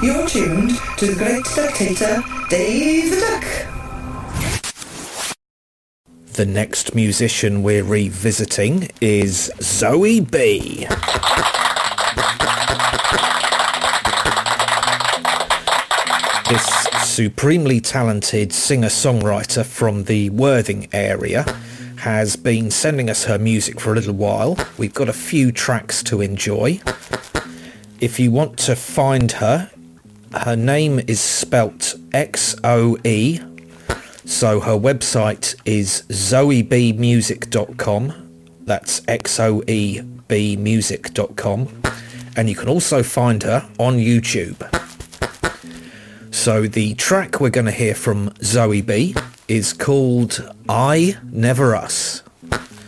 You're tuned to the great spectator, Dave the Duck. The next musician we're revisiting is Zoe B. This supremely talented singer-songwriter from the Worthing area has been sending us her music for a little while. We've got a few tracks to enjoy. If you want to find her, her name is spelt X-O-E, so her website is zoebmusic.com. That's xoebmusic.com, and you can also find her on YouTube. So the track we're going to hear from Zoe B is called I Never Us.